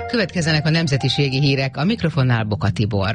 Következzenek a nemzetiségi hírek, a mikrofonnál Boka Tibor.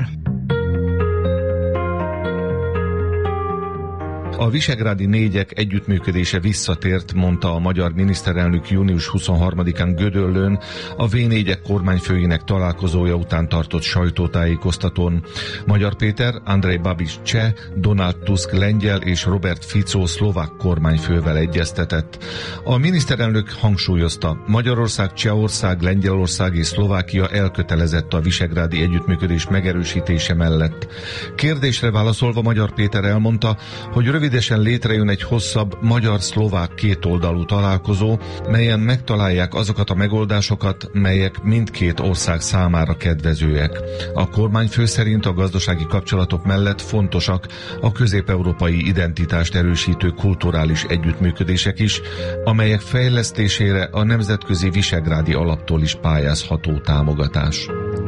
A visegrádi négyek együttműködése visszatért, mondta a magyar miniszterelnök június 23-án Gödöllőn a V4-ek kormányfőinek találkozója után tartott sajtótájékoztatón. Magyar Péter, Andrej Babiš cseh, Donald Tusk lengyel és Robert Fico szlovák kormányfővel egyeztetett. A miniszterelnök hangsúlyozta, Magyarország, Csehország, Lengyelország és Szlovákia elkötelezett a visegrádi együttműködés megerősítése mellett. Kérdésre válaszolva Magyar Péter elmondta, hogy rövidesen létrejön egy hosszabb magyar-szlovák kétoldalú találkozó, melyen megtalálják azokat a megoldásokat, melyek mindkét ország számára kedvezőek. A kormányfő szerint a gazdasági kapcsolatok mellett fontosak a közép-európai identitást erősítő kulturális együttműködések is, amelyek fejlesztésére a nemzetközi visegrádi alaptól is pályázható támogatás.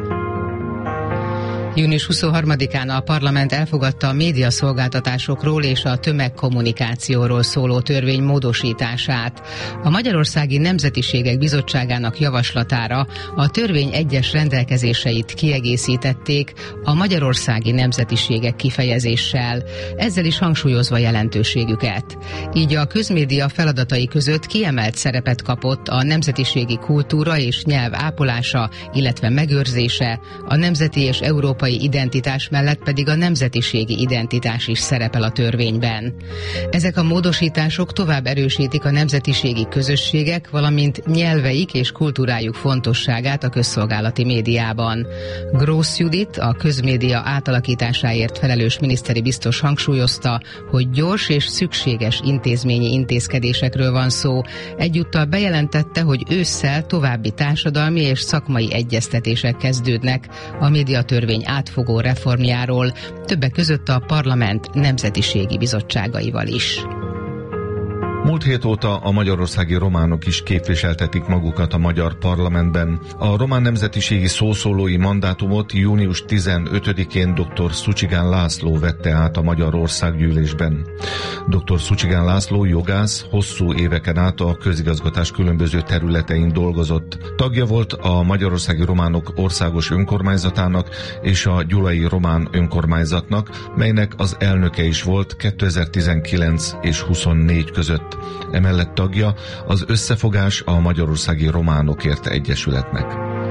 Június 23-án a parlament elfogadta a médiaszolgáltatásokról és a tömegkommunikációról szóló törvény módosítását. A Magyarországi Nemzetiségek Bizottságának javaslatára a törvény egyes rendelkezéseit kiegészítették a magyarországi nemzetiségek kifejezéssel, ezzel is hangsúlyozva jelentőségüket. Így a közmédia feladatai között kiemelt szerepet kapott a nemzetiségi kultúra és nyelv ápolása, illetve megőrzése, a nemzeti és európai identitás mellett pedig a nemzetiségi identitás is szerepel a törvényben. Ezek a módosítások tovább erősítik a nemzetiségi közösségek, valamint nyelveik és kultúrájuk fontosságát a közszolgálati médiában. Grósz Judit, a közmédia átalakításáért felelős miniszteri biztos hangsúlyozta, hogy gyors és szükséges intézményi intézkedésekről van szó. Egyúttal bejelentette, hogy ősszel további társadalmi és szakmai egyeztetések kezdődnek a médiatörvény átfogó reformjáról, többek között a parlament nemzetiségi bizottságaival is. Múlt hét óta a magyarországi románok is képviseltetik magukat a magyar parlamentben. A román nemzetiségi szószólói mandátumot június 15-én dr. Szucsigán László vette át a Magyar Országgyűlésben. Dr. Szucsigán László jogász, hosszú éveken át a közigazgatás különböző területein dolgozott. Tagja volt a Magyarországi Románok Országos Önkormányzatának és a Gyulai Román Önkormányzatnak, melynek az elnöke is volt 2019 és 24 között. Emellett tagja az Összefogás a Magyarországi Románokért Egyesületnek.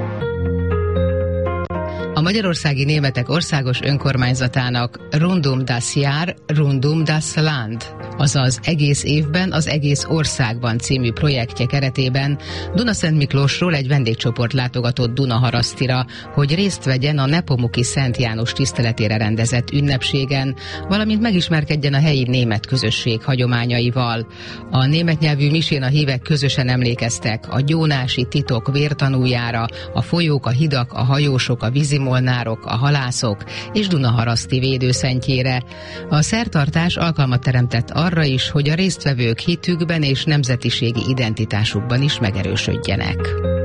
A Magyarországi Németek Országos Önkormányzatának Rundum das Jahr, Rundum das Land, azaz egész évben az egész országban című projektje keretében Dunaszent Miklósról egy vendégcsoport látogatott Dunaharasztira, hogy részt vegyen a Nepomuki Szent János tiszteletére rendezett ünnepségen, valamint megismerkedjen a helyi német közösség hagyományaival. A német nyelvű misén a hívek közösen emlékeztek a gyónási titok vértanújára, a folyók, a hidak, a hajósok, a vízimolnárok, a halászok és Dunaharaszti védőszentjére. A szertartás alkalmat teremtett arra is, hogy a résztvevők hitükben és nemzetiségi identitásukban is megerősödjenek.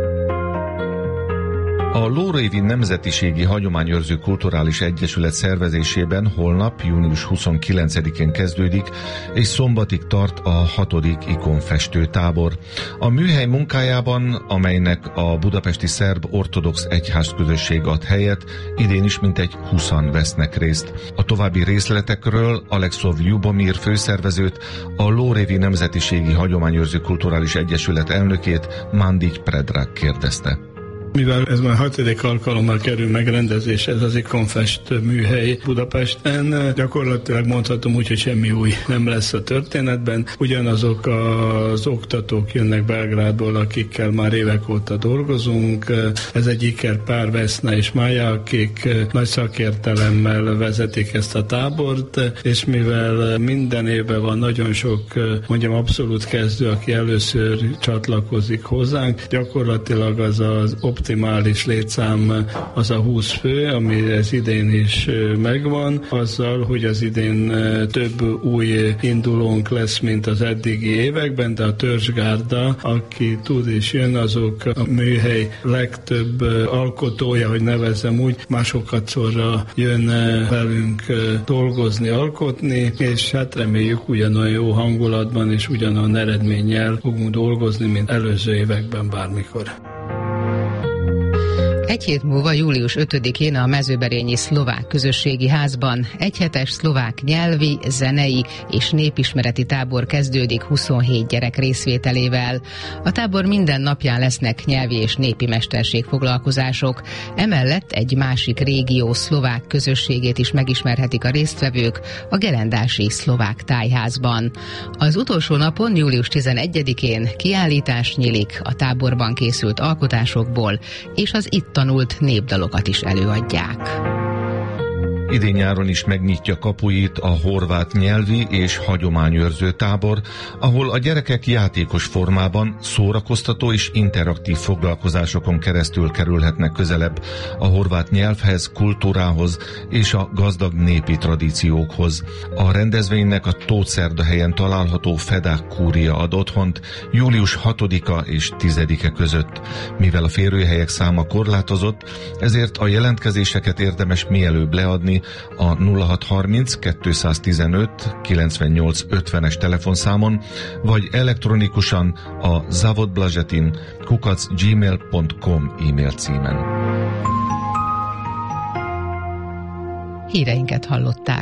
A Lórévi Nemzetiségi Hagyományőrző Kulturális Egyesület szervezésében holnap, június 29-én kezdődik, és szombatig tart a 6. ikonfestő tábor. A műhely munkájában, amelynek a budapesti szerb ortodox egyházközösség ad helyet, idén is mintegy 20-an vesznek részt. A további részletekről Alexov Ljubomír főszervezőt, a Lórévi Nemzetiségi Hagyományőrző Kulturális Egyesület elnökét, Mandic Predrag kérdezte. Mivel ez már 6. alkalommal kerül megrendezés, ez az ikonfest műhely Budapesten, gyakorlatilag mondhatom úgy, hogy semmi új nem lesz a történetben. Ugyanazok az oktatók jönnek Belgrádból, akikkel már évek óta dolgozunk. Ez egy ikerpár, Veszna és Mája, akik nagy szakértelemmel vezetik ezt a tábort, és mivel minden évben van nagyon sok, mondjam, abszolút kezdő, aki először csatlakozik hozzánk, gyakorlatilag az optimális létszám az a 20 fő, ami ez idén is megvan, azzal, hogy az idén több új indulónk lesz, mint az eddigi években, de a törzsgárda, aki tud és jön, azok a műhely legtöbb alkotója, hogy nevezzem úgy, másokatszorra jön velünk dolgozni, alkotni, és hát reméljük ugyanolyan jó hangulatban és ugyanolyan eredménnyel fogunk dolgozni, mint előző években bármikor. Egy hét múlva, július 5-én a Mezőberényi Szlovák Közösségi Házban egyhetes szlovák nyelvi, zenei és népismereti tábor kezdődik 27 gyerek részvételével. A tábor minden napján lesznek nyelvi és népi mesterségfoglalkozások. Emellett egy másik régió szlovák közösségét is megismerhetik a résztvevők a gelendási szlovák tájházban. Az utolsó napon, július 11-én kiállítás nyílik a táborban készült alkotásokból, és az itt tanult népdalokat is előadják. Idén nyáron is megnyitja kapuit a horvát nyelvi és hagyományőrző tábor, ahol a gyerekek játékos formában szórakoztató és interaktív foglalkozásokon keresztül kerülhetnek közelebb a horvát nyelvhez, kultúrához és a gazdag népi tradíciókhoz. A rendezvénynek a Tóth-Szerdahelyen található Fedák kúria ad otthont július 6-a és 10-e között. Mivel a férőhelyek száma korlátozott, ezért a jelentkezéseket érdemes mielőbb leadni a 0630 215 98 50-es telefonszámon, vagy elektronikusan a zavodblažetin@gmail.com e-mail címen. Híreinket hallották.